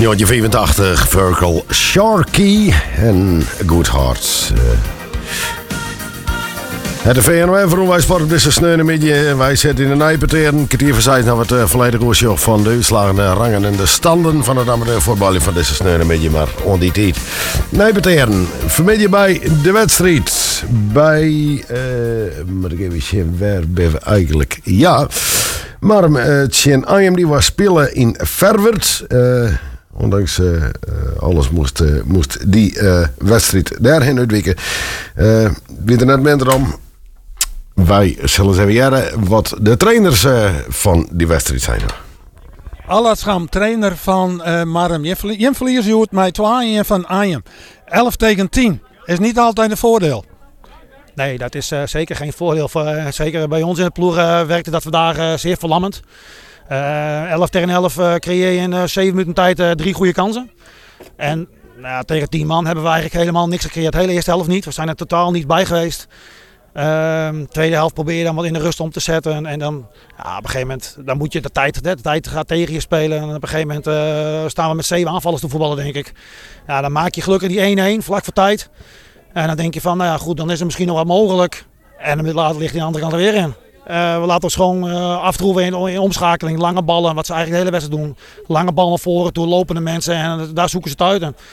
Jongetje 85, Virgil Sharkey en Good Heart. Het VNOM voor wij sport op deze sneeuwmiddag. Wij zitten in de Nijperteren. Een kwartier verzijt naar het volledige oortje van de uitslagen, rangen en de standen van het amateurvoetbal van deze sneeuwmiddag. Maar on die tijd. Nijperteren, vanmiddag bij de wedstrijd. Bij, moet ik even zien, waar ben we eigenlijk? Ja, maar Tjen Ajem die was spelen in Verwert. Ondanks alles moest die wedstrijd daarheen uitwikken. Wie er net minder om. Wij zullen eens even jaren wat de trainers van die wedstrijd zijn. Allatscham, trainer van Marm. Je verliest je het met 2 van Ajem. 11-10 is niet altijd een voordeel. Nee, dat is zeker geen voordeel. Zeker bij ons in de ploeg werkte dat vandaag zeer verlammend. 11-11 creëer je in 7 minuten tijd 3 goede kansen. En tegen 10 man hebben we eigenlijk helemaal niks gecreëerd. De hele eerste helft niet. We zijn er totaal niet bij geweest. Tweede helft probeer je dan wat in de rust om te zetten. En dan op een gegeven moment dan moet je de tijd gaat tegen je spelen. En op een gegeven moment staan we met 7 aanvallers te voetballen, denk ik. Ja, dan maak je gelukkig die 1-1 vlak voor tijd. En dan denk je van, goed, dan is er misschien nog wat mogelijk. En een minuut later ligt die andere kant er weer in. We laten ons gewoon aftroeven in omschakeling. Lange ballen, wat ze eigenlijk de hele wedstrijd doen. Lange ballen naar voren toe, lopende mensen en daar zoeken ze het uit. En,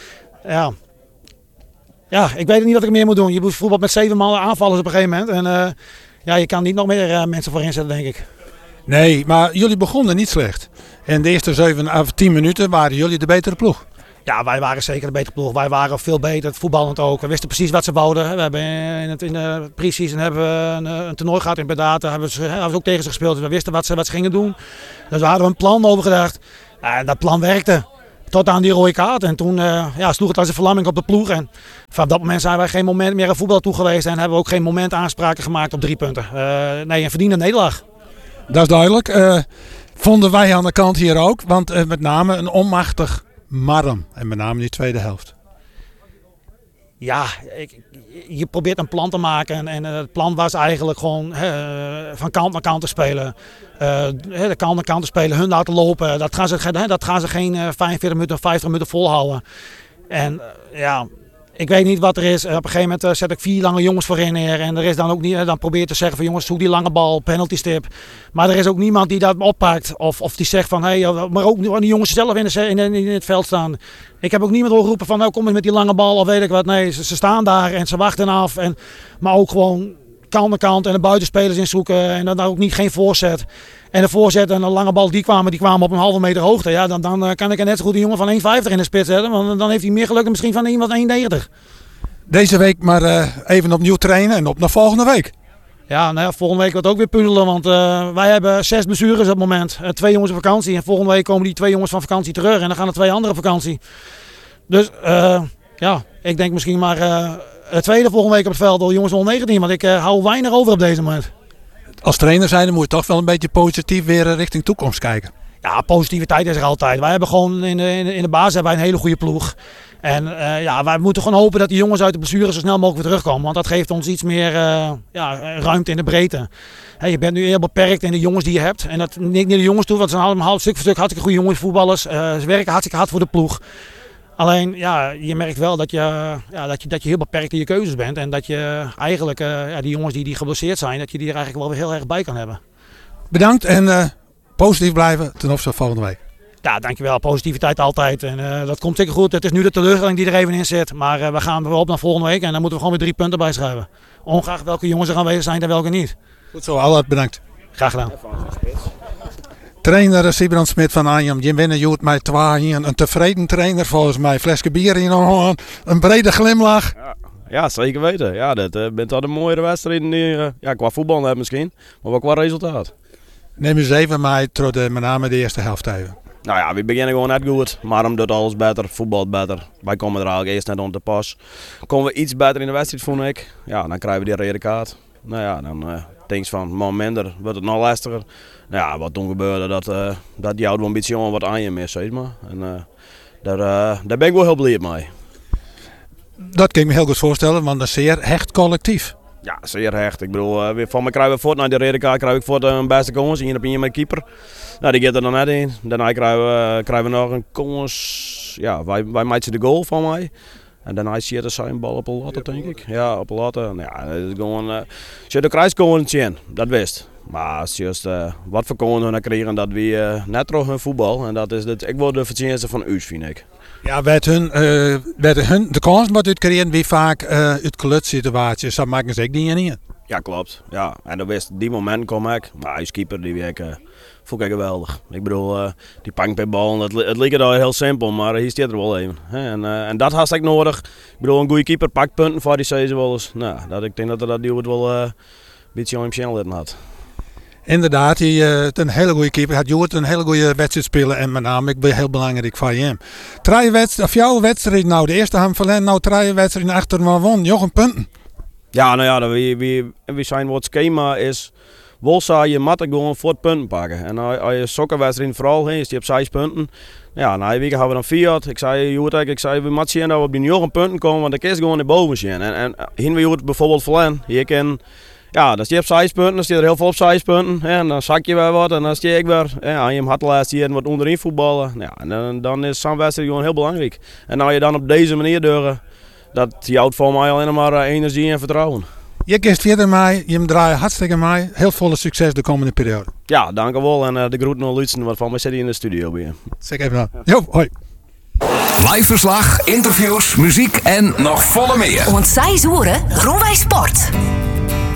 ik weet niet wat ik meer moet doen. Je moet voetbal met 7 man aanvallen op een gegeven moment. En je kan niet nog meer mensen voor inzetten, denk ik. Nee, maar jullie begonnen niet slecht. In de eerste 7 of 10 minuten waren jullie de betere ploeg. Ja, wij waren zeker de betere ploeg. Wij waren veel beter, voetballend ook. We wisten precies wat ze wouden. We hebben in de pre-season hebben we een toernooi gehad in Bedata. Hebben we ook tegen ze gespeeld. Dus we wisten wat ze gingen doen. Dus we hadden een plan over gedacht. En dat plan werkte. Tot aan die rode kaart. En toen sloeg het als een verlamming op de ploeg. En vanaf dat moment zijn wij geen moment meer aan voetbal toe geweest. En hebben we ook geen moment aanspraken gemaakt op 3 punten. Een verdiende nederlaag. Dat is duidelijk. Vonden wij aan de kant hier ook. Want met name een onmachtig Marm. En met name die tweede helft. Ja, je probeert een plan te maken en het plan was eigenlijk gewoon van kant naar kant te spelen. De kant naar kant te spelen, hun laten lopen. Dat gaan ze geen 45 minuten of 50 minuten volhouden. En ik weet niet wat er is. Op een gegeven moment zet ik 4 lange jongens voorin neer. En er is dan ook niet, dan probeer je te zeggen van jongens, zoek die lange bal, penalty stip. Maar er is ook niemand die dat oppakt. Of die zegt van, maar ook die jongens zelf in het veld staan. Ik heb ook niemand horen roepen van, kom eens met die lange bal of weet ik wat. Nee, ze staan daar en ze wachten af. Maar ook gewoon kant naar kant en de buitenspelers inzoeken. En dan ook niet geen voorzet. En de voorzet en de lange bal die kwamen op een halve meter hoogte. Ja, dan kan ik er net zo goed een jongen van 1,50 in de spits zetten. Want dan heeft hij meer geluk misschien van iemand 1,90. Deze week maar even opnieuw trainen en op naar volgende week. Ja, volgende week wordt ook weer puzzelen. Want wij hebben 6 blessures op het moment. 2 jongens op vakantie. En volgende week komen die 2 jongens van vakantie terug. En dan gaan er 2 anderen op vakantie. Dus ik denk misschien maar het tweede volgende week op het veld door jongens onder 19. Want ik hou weinig over op deze moment. Als trainer zijn, dan moet je toch wel een beetje positief weer richting toekomst kijken. Ja, positiviteit is er altijd. Wij hebben gewoon in de basis hebben wij een hele goede ploeg. En wij moeten gewoon hopen dat die jongens uit de blessure zo snel mogelijk weer terugkomen. Want dat geeft ons iets meer ruimte in de breedte. Je bent nu heel beperkt in de jongens die je hebt. En dat niet de jongens toe, want ze zijn allemaal stuk voor stuk hartstikke goede jongens, voetballers. Ze werken hartstikke hard voor de ploeg. Alleen, je merkt wel dat je heel beperkt in je keuzes bent. En dat je eigenlijk die jongens die geblesseerd zijn, dat je die er eigenlijk wel weer heel erg bij kan hebben. Bedankt en positief blijven ten opzichte van volgende week. Ja, dankjewel. Positiviteit altijd. En dat komt zeker goed. Het is nu de teleurstelling die er even in zit. Maar we gaan weer op naar volgende week en dan moeten we gewoon weer 3 punten bijschrijven. Ongeacht welke jongens er aanwezig zijn en welke niet. Goed zo, Allard, bedankt. Graag gedaan. Trainer Sibrand Smit van Ajem, je winnen Joet met 2 een tevreden trainer volgens mij. Flesje bier in een brede glimlach. Ja, zeker weten. Ja, dat bent al een mooiere wedstrijd qua voetbal misschien, maar ook qua resultaat. Neem eens even mij met name de eerste helft even. Nou ja, we beginnen gewoon net goed. Marm doet alles beter, voetbal beter. Wij komen er eigenlijk eerst net onder te pas. Komen we iets beter in de wedstrijd, vond ik. Ja, dan krijgen we die rode kaart. Nou ja, dan denk je van, maar minder wordt het nog lastiger. Nou ja, wat toen gebeurde, dat die oude ambitie wat aan je mis, zeg maar. En daar ben ik wel heel blij mee. Dat kan ik me heel goed voorstellen, want een zeer hecht collectief. Ja, zeer hecht. Ik bedoel, van mij krijgen we voort naar de rode kaart, krijg ik voort een beste kans. 1 op 1 met keeper. Nou, die gaat er dan net in. Daarna krijgen we nog een kans. Ja, wij maken de goal van mij. En daarna zie je zijn bal op een latte, denk ik. Ja, op een latte. Nou, ja, dat is gewoon. Als je de kruis kon zien, dat wist. Maar als je juist wat voor konden hun krijgen, dat we net terug hun voetbal. En dat is het. Ik word de verdienste van u, vind ik. Ja, werd hun de kans wat uitkregen wie vaak uit klutsituaties. Dat maken ze ook niet in. Ja, klopt. Ja. En dan wist die moment kom ik. Maar als keeper die week vond ik geweldig. Ik bedoel, die pangt per bal. Het leek er al heel simpel, maar hier staat er wel even. En dat had ik nodig. Ik bedoel, een goede keeper pakt punten voor die seizoen wel eens. Nou, ik denk dat die het wel een beetje aan hem snel had. Inderdaad, hij een hele goede keeper. Had Joert een hele goede wedstrijd spelen en met name ik ben heel belangrijk voor hem. 3 wedstrijden nou, de eerste hebben verleden, nou 3 wedstrijden achter maar won. Jochen punten. Ja, nou ja, we zijn wat schema is. Wolsa, je moet gewoon voor het punten pakken. En als je sokkenwedstrijd vooral is, die op 6 punten. Ja, na een week hebben we dan 4. Ik zei, we moeten zien dat we op die 9 punten komen, want ik is gewoon naar boven zien. En hier we het bijvoorbeeld verleden. Hier kan. Ja, dan sta je op 6 punten, dan sta je er heel veel op 6 punten. En dan zak je weer wat en dan sta ik weer. Ja, je had laatst hier wat onderin voetballen. Ja, en dan is zo'n wedstrijd gewoon heel belangrijk. En als je dan op deze manier doet, dat houdt voor mij alleen maar energie en vertrouwen. Je kiest verder mij, je draait hartstikke mij. Heel veel succes de komende periode. Ja, dankjewel en de groeten naar Lutzen, wat van mij zit in de studio bij. Zeg even aan. Jo, hoi. Live verslag, interviews, muziek en nog volle meer. Want zij zoeren Groenwij Sport.